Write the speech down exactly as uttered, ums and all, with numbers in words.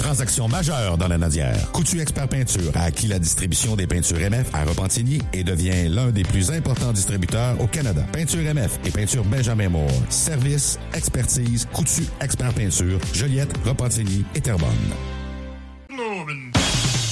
transaction majeure dans la Nadière. Coutu Expert Peinture a acquis la distribution des peintures M F à Repentigny et devient l'un des plus importants distributeurs au Canada. Peinture M F et peinture Benjamin Moore. Service, expertise, Coutu Expert Peinture, Joliette, Repentigny et Terrebonne.